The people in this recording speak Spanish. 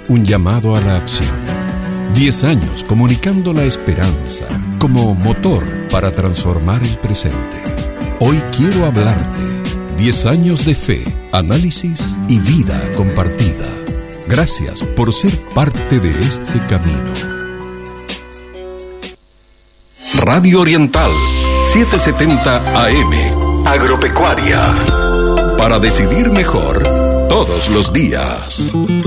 un llamado a la acción. 10 años comunicando la esperanza como motor para transformar el presente. Hoy quiero hablarte. 10 años de fe, análisis y vida compartida. Gracias por ser parte de este camino. Radio Oriental, 770 AM. Agropecuaria. Para decidir mejor todos los días.